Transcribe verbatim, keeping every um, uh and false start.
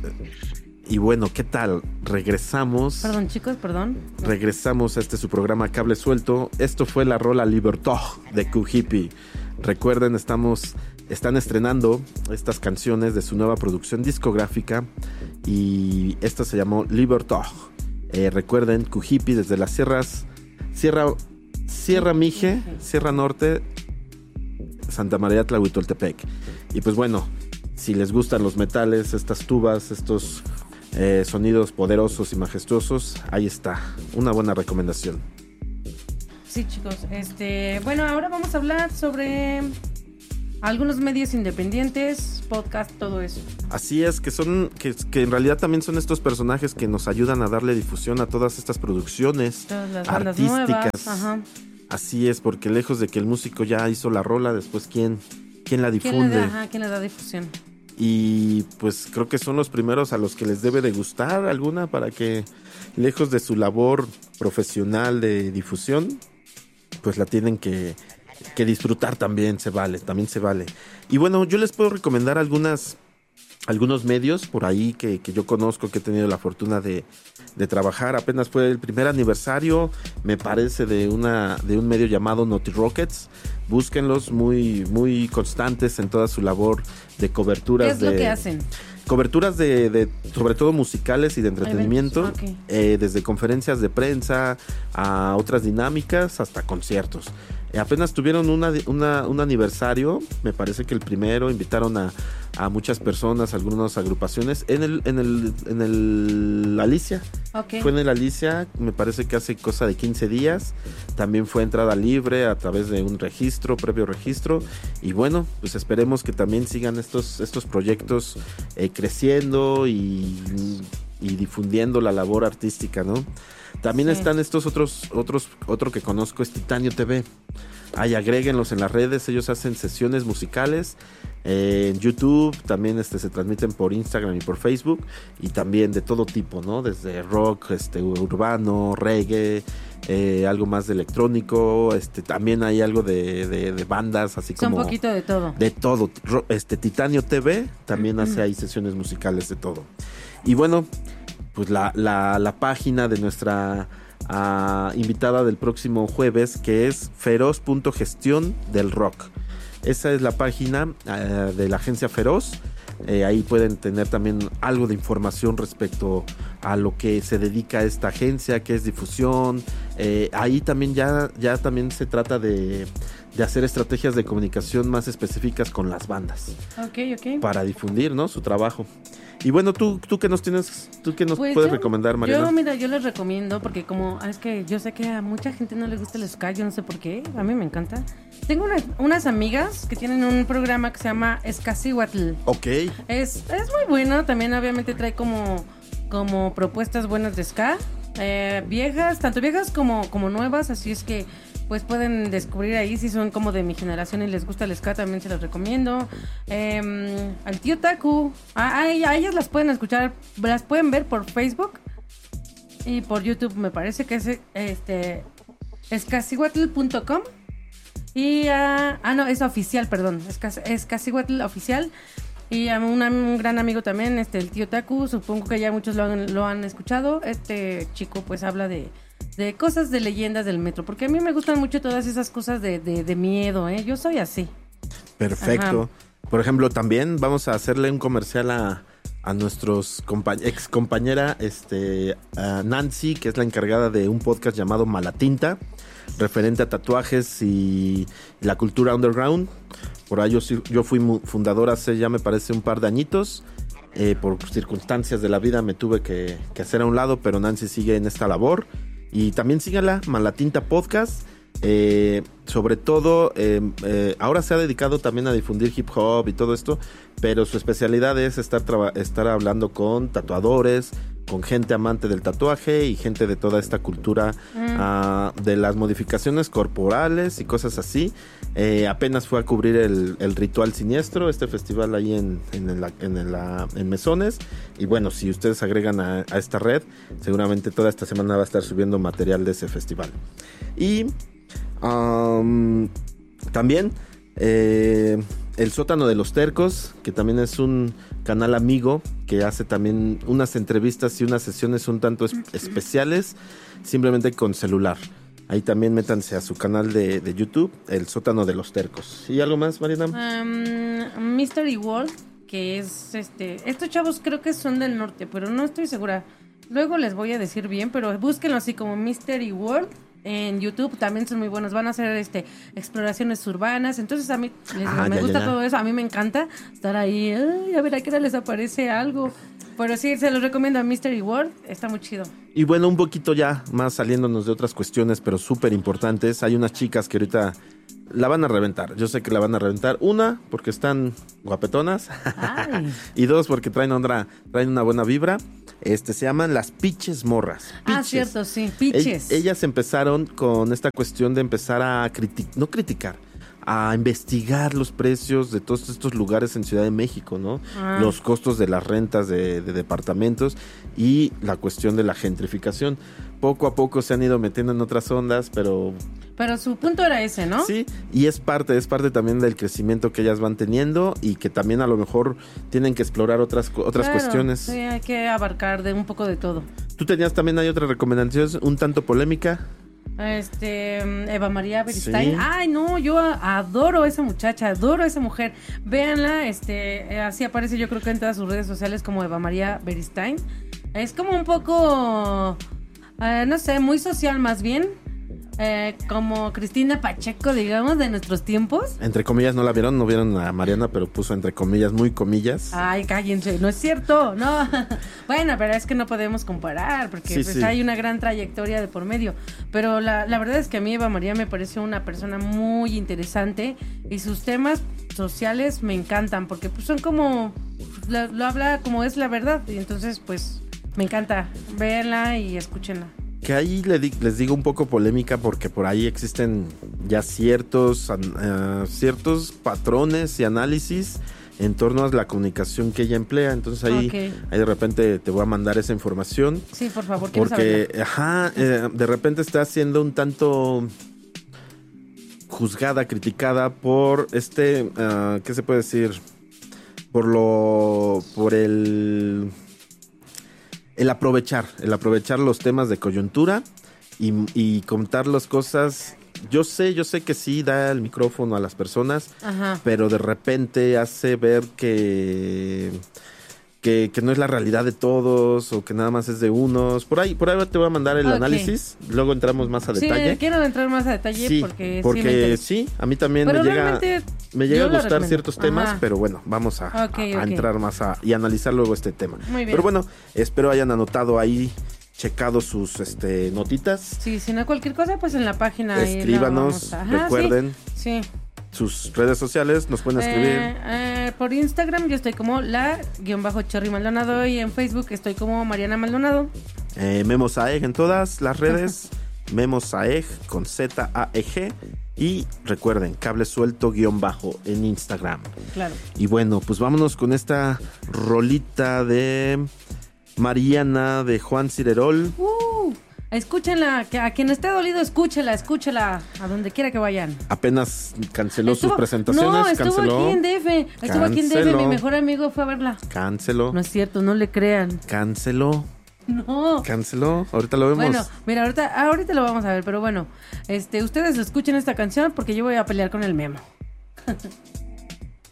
Y bueno, ¿qué tal? Regresamos. Perdón, chicos, perdón. Regresamos a este su programa Cable Suelto. Esto fue la rola Libertad de Q-Hippie. Recuerden, estamos, están estrenando estas canciones de su nueva producción discográfica. Y esta se llamó Libertad. Eh, recuerden, Q-Hippie desde las sierras. Sierra, Sierra Mije, Sierra Norte, Santa María Tlahuitoltepec. Y pues bueno, si les gustan los metales, estas tubas, estos eh, sonidos poderosos y majestuosos, ahí está, una buena recomendación. Sí, chicos, este, bueno, ahora vamos a hablar sobre algunos medios independientes, podcast, todo eso. Así es, que son, que, que en realidad también son estos personajes que nos ayudan a darle difusión a todas estas producciones todas las bandas artísticas. Nuevas, ajá. Así es, porque lejos de que el músico ya hizo la rola, después quién, quién la difunde. ¿Quién le da, ajá, quién le da difusión? Y pues creo que son los primeros a los que les debe de gustar alguna, para que lejos de su labor profesional de difusión, pues la tienen que, que disfrutar también, se vale, también se vale. Y bueno, yo les puedo recomendar algunas, algunos medios por ahí que, que yo conozco, que he tenido la fortuna de, de trabajar. Apenas fue el primer aniversario, me parece, de una de un medio llamado Naughty Rockets. Búsquenlos, muy, muy constantes en toda su labor de coberturas. ¿Qué es de, lo que hacen? Coberturas de, de, sobre todo musicales y de entretenimiento, okay. eh, desde conferencias de prensa a otras dinámicas hasta conciertos. Eh, apenas tuvieron una, una, un aniversario, me parece que el primero, invitaron a, a muchas personas, algunas agrupaciones, en el, en el, en el Alicia. Okay. Fue en el Alicia, me parece que hace cosa de quince días. También fue entrada libre a través de un registro, previo registro. Y bueno, pues esperemos que también sigan estos, estos proyectos eh, creciendo y, y difundiendo la labor artística, ¿no? También sí. Están estos otros, otros, otro que conozco es Titanio T V. Ahí agréguenlos en las redes, ellos hacen sesiones musicales eh, en YouTube, también este, se transmiten por Instagram y por Facebook, y también de todo tipo, ¿no? Desde rock, este, urbano, reggae, eh, algo más de electrónico, este, también hay algo de, de, de bandas, así como... Un poquito de todo. De todo, este, Titanio T V también hace ahí sesiones musicales de todo. Y bueno, pues la, la, la página de nuestra... Uh, invitada del próximo jueves, que es feroz punto gestión del rock. Esa es la página uh, de la agencia Feroz. Eh, ahí pueden tener también algo de información respecto a lo que se dedica a esta agencia, que es difusión. Eh, ahí también ya, ya también se trata de, de hacer estrategias de comunicación más específicas con las bandas. Ok, ok. Para difundir, ¿no?, su trabajo. Y bueno, tú, tú qué nos tienes, tú qué nos pues puedes yo, recomendar, Mariana. Yo, mira, yo les recomiendo, porque como es que yo sé que a mucha gente no le gusta el ska, yo no sé por qué, a mí me encanta. Tengo una, unas amigas que tienen un programa que se llama Escacihuatl. Ok. Es, es muy bueno, también obviamente trae como, como propuestas buenas de ska, eh, viejas, tanto viejas como, como nuevas, así es que pues pueden descubrir ahí si son como de mi generación y les gusta el ska, también se los recomiendo. Eh, al tío Taku, a, a, a ellas las pueden escuchar, las pueden ver por Facebook y por YouTube, me parece que es este escacihuatl punto com. Y uh, ah no, es oficial, perdón, Escacihuatl oficial. Y a un, un gran amigo también, este el tío Taku, supongo que ya muchos lo han, lo han escuchado. Este chico pues habla de de cosas de leyendas del metro, porque a mí me gustan mucho todas esas cosas de, de, de miedo, ¿eh? Yo soy así. Perfecto. Ajá. Por ejemplo, también vamos a hacerle un comercial a, a nuestros compa- ex compañera este, a Nancy, que es la encargada de un podcast llamado Malatinta, referente a tatuajes y la cultura underground. Por ahí yo, yo fui fundadora hace ya me parece un par de añitos. Eh, por circunstancias de la vida me tuve que, que hacer a un lado, pero Nancy sigue en esta labor. Y también síganla, Malatinta Podcast. Eh, sobre todo, eh, eh, ahora se ha dedicado también a difundir hip hop y todo esto, pero su especialidad es estar, traba- estar hablando con tatuadores, con gente amante del tatuaje y gente de toda esta cultura mm. uh, de las modificaciones corporales y cosas así. Eh, apenas fue a cubrir el, el Ritual Siniestro, este festival ahí en, en, el, en, el, en Mesones. Y bueno, si ustedes agregan a, a esta red, seguramente toda esta semana va a estar subiendo material de ese festival. Y um, también eh, el Sótano de los Tercos, que también es un canal amigo que hace también unas entrevistas y unas sesiones un tanto es- especiales, simplemente con celular. Ahí también métanse a su canal de, de YouTube, El Sótano de los Tercos. ¿Y algo más, Mariana? Um, Mystery World, que es este... Estos chavos creo que son del norte, pero no estoy segura. Luego les voy a decir bien, pero búsquenlo así como Mystery World en YouTube. También son muy buenos. Van a hacer este exploraciones urbanas. Entonces a mí les, Ah, me ya, gusta ya, ya. todo eso. A mí me encanta estar ahí. Ay, a ver a qué hora les aparece algo. Pero sí, se los recomiendo a Mystery World. Está muy chido. Y bueno, un poquito ya más saliéndonos de otras cuestiones, pero súper importantes. Hay unas chicas que ahorita la van a reventar. Yo sé que la van a reventar. Una, porque están guapetonas. Ay. Y dos, porque traen, otra, traen una buena vibra. Este, se llaman las Piches Morras. Ah, Piches. cierto, sí. Piches. Ell- ellas empezaron con esta cuestión de empezar a criticar, no criticar, a investigar los precios de todos estos lugares en Ciudad de México, ¿no? Ah. Los costos de las rentas de, de departamentos y la cuestión de la gentrificación. Poco a poco se han ido metiendo en otras ondas, pero Pero su punto era ese, ¿no? sí, y es parte, es parte también del crecimiento que ellas van teniendo y que también a lo mejor tienen que explorar otras, cu- otras Claro, cuestiones. Sí, hay que abarcar de un poco de todo. Tú tenías también, hay otra recomendación, un tanto polémica. Este, Eva María Beristain. Sí. Ay, no, yo a- adoro a esa muchacha, adoro a esa mujer. Véanla, este, eh, así aparece yo creo que en todas sus redes sociales como Eva María Beristain. Es como un poco, eh, no sé, muy social más bien. Eh, como Cristina Pacheco, digamos, de nuestros tiempos. Entre comillas, no la vieron, no vieron a Mariana, pero puso entre comillas, muy comillas. Ay, cállense, no es cierto, no. Bueno, pero es que no podemos comparar, porque Sí, pues, sí. hay una gran trayectoria de por medio. Pero la, la verdad es que a mí Eva María me pareció una persona muy interesante y sus temas sociales me encantan, porque pues son como, lo, lo habla como es la verdad, y entonces pues me encanta. Véanla y escúchenla. Que ahí le di- les digo un poco polémica porque por ahí existen ya ciertos, an- eh, ciertos patrones y análisis en torno a la comunicación que ella emplea. Entonces ahí, Ok. ahí de repente te voy a mandar esa información. Sí, por favor, quiero Porque, saberla. ajá, eh, de repente está siendo un tanto juzgada, criticada por este, ah, ¿qué se puede decir? Por lo, por el, el aprovechar, el aprovechar los temas de coyuntura y, y contar las cosas. Yo sé, yo sé que sí da el micrófono a las personas, Ajá. pero de repente hace ver que, que que no es la realidad de todos o que nada más es de unos. Por ahí, por ahí te voy a mandar el Ok. análisis, luego entramos más a Sí, detalle. quiero entrar más a detalle Sí, porque, porque sí me interesa. sí, a mí también Pero me llega, realmente me llega yo a lo gustar recomiendo. ciertos temas, Ajá. pero bueno, vamos a, Ok, a- a ok. entrar más a, y analizar luego este tema. Muy bien. Pero bueno, espero hayan anotado ahí, checado sus este notitas. Sí, si no cualquier cosa, pues en la página. ahí la Escríbanos, vamos a- Ajá, recuerden Sí. sí. sus redes sociales, nos pueden escribir. Eh, eh, por Instagram yo estoy como la guión bajo Cherry Maldonado y en Facebook estoy como Mariana Maldonado. Eh, Memo Saeg en todas las redes. Memo Saeg con Z A E G. Y recuerden, cable suelto guión bajo en Instagram. Claro. Y bueno, pues vámonos con esta rolita de Mariana de Juan Cirerol. Uh, escúchenla, que a quien esté dolido, escúchela, escúchela, a donde quiera que vayan. Apenas canceló sus Estuvo- presentaciones. No, estuvo canceló. aquí en D F. Estuvo aquí en D F, Canceló. mi mejor amigo fue a verla. Canceló. No es cierto, no le crean. Canceló. No. Canceló. Ahorita lo vemos. Bueno, mira, ahorita, ahorita lo vamos a ver, pero bueno, este, ustedes escuchen esta canción porque yo voy a pelear con el Memo.